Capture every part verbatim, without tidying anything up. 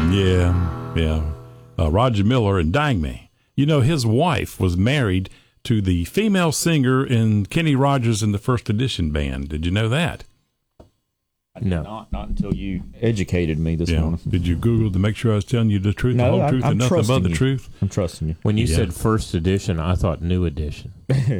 Yeah, yeah. Uh, Roger Miller and Dang Me. You know, his wife was married to the female singer in Kenny Rogers and the First Edition band. Did you know that? No. Not, not until you educated me this Yeah. morning. Did you Google to make sure I was telling you the truth, No, the whole I- truth, I'm and nothing but trusting the you. truth? I'm trusting you. When you Yeah. said first edition, I thought new edition.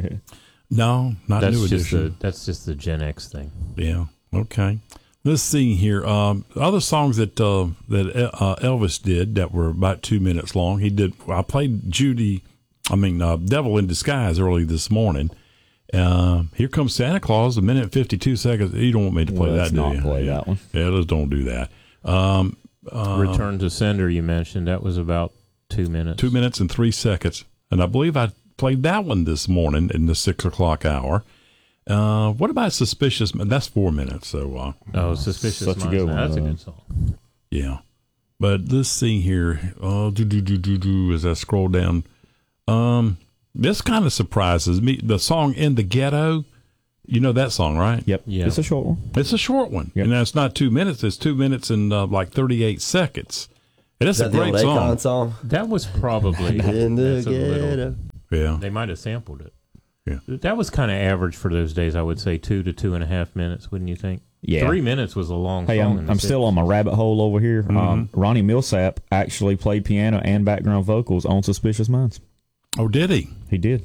No, not That's new just edition. the that's just the Gen X thing. Yeah. Okay. Let's see here. Um, other songs that uh, that uh, Elvis did that were about two minutes long. He did. I played Judy. I mean, uh, Devil in Disguise early this morning. Uh, Here Comes Santa Claus. A minute and fifty-two seconds. You don't want me to play Well, that, let's do not you? play yeah. that one. Yeah, let's don't do that. Um, uh, Return to Sender, you mentioned that was about two minutes. two minutes and three seconds, and I believe I played that one this morning in the six o'clock hour. Uh, what about Suspicious? That's four minutes. So. Uh, Oh, Suspicious Such a Minds. good Now, one, That's a uh, good song. Yeah, but let's see here. Oh, do do do do do. As I scroll down, um, this kind of surprises me. The song "In the Ghetto," you know that song, right? Yep. Yeah. It's a short one. It's a short one, Yep. and it's not two minutes. It's two minutes and uh, like thirty-eight seconds. And it's Is a that the great old Akon song. song? That was probably In the that's a little- ghetto. Yeah, They might have sampled it. Yeah. That was kind of average for those days. I would say two to two and a half minutes. Wouldn't you think? Yeah. Three minutes was a long Hey, song. I'm, in the I'm still sixties. on my rabbit hole over here. Mm-hmm. Um, Ronnie Millsap actually played piano and background vocals on Suspicious Minds. Oh, did he? He did.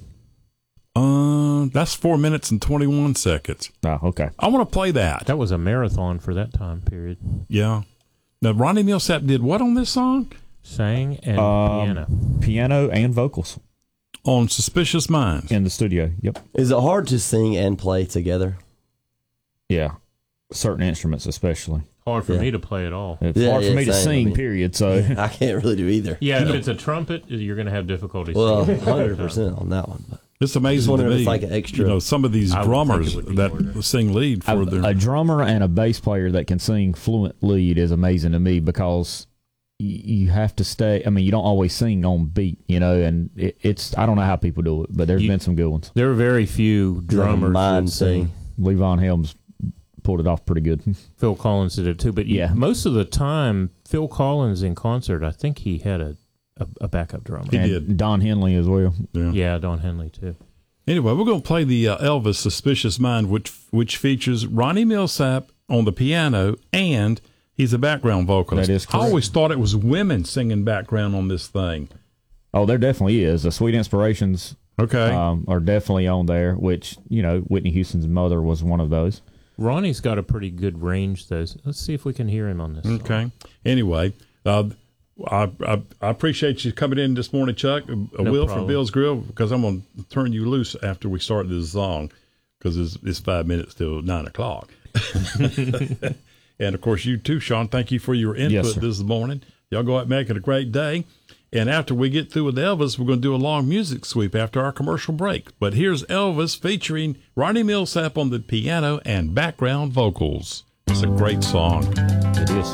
Uh, that's four minutes and twenty-one seconds. Oh, okay. I want to play that. That was a marathon for that time period. Yeah. Now, Ronnie Millsap did what on this song? Sang and Um, piano. Piano and vocals On Suspicious Minds. in the studio. Yep. Is it hard to sing and play together? Yeah. Certain instruments, especially. Hard for yeah. me to play at all. It's Yeah, hard for yeah, me to same. I sing, mean- period. So, I can't really do either. Yeah, if it's a trumpet, you're going to have difficulty. Well, singing. one hundred percent on that one. But It's amazing Just to wondering if me. it's like an extra- You know, some of these I would think drummers it would be that harder. sing lead for a, their. a drummer and a bass player that can sing fluent lead is amazing to me because y- you have to stay. I mean, you don't always sing on beat, you know, and it, it's. I don't know how people do it, but there's You- been some good ones. There are very few drummers mind that sing. thing. Levon Helms pulled it off pretty good. Phil Collins did it too, but Yeah. yeah, most of the time, Phil Collins in concert, I think he had a, a, a backup drummer. He and did. Don Henley as well. yeah. Yeah, Don Henley too. Anyway, we're going to play the uh, Elvis Suspicious Mind, which which features Ronnie Millsap on the piano, and he's a background vocalist. That is I correct. always thought it was women singing background on this thing. Oh, there definitely is. The Sweet Inspirations Okay. um, are definitely on there, which, you know, Whitney Houston's mother was one of those. Ronnie's got a pretty good range, though. Let's see if we can hear him on this. song. Okay. Anyway, uh, I, I I appreciate you coming in this morning, Chuck. A No Will from problem. Bill's Grill, because I'm going to turn you loose after we start this song, because it's, it's five minutes till nine o'clock. And of course, you too, Sean. Thank you for your input Yes, sir. this morning. Y'all go out and make it a great day. And after we get through with Elvis, we're going to do a long music sweep after our commercial break. But here's Elvis featuring Ronnie Millsap on the piano and background vocals. It's a great song. It is.